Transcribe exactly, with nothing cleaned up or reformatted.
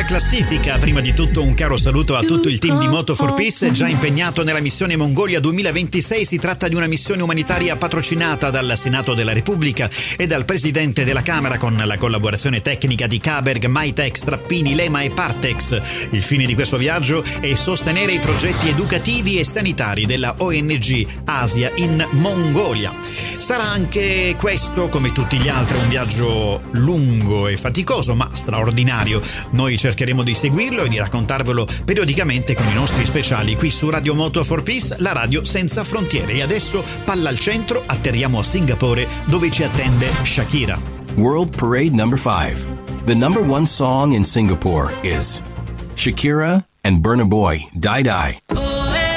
classifica. Prima di tutto un caro saluto a tutto il team di Moto for Peace già impegnato nella missione Mongolia duemilaventisei. Si tratta di una missione umanitaria patrocinata dal Senato della Repubblica e dal Presidente della Camera con la collaborazione tecnica di Kaberg, Mytek, Strappini, Lema e Partex. Il fine di questo viaggio è sostenere i progetti educativi e sanitari della O N G Asia in Mongolia. Sarà anche questo, come tutti gli altri, un viaggio lungo e faticoso ma straordinario. Noi cercheremo di seguirlo e di raccontarvelo periodicamente con i nostri speciali qui su Radio Moto for Peace, la radio senza frontiere. E adesso palla al centro, atterriamo a Singapore dove ci attende Shakira. World Parade number five. The number one song in Singapore is Shakira and Burna Boy, Die Die.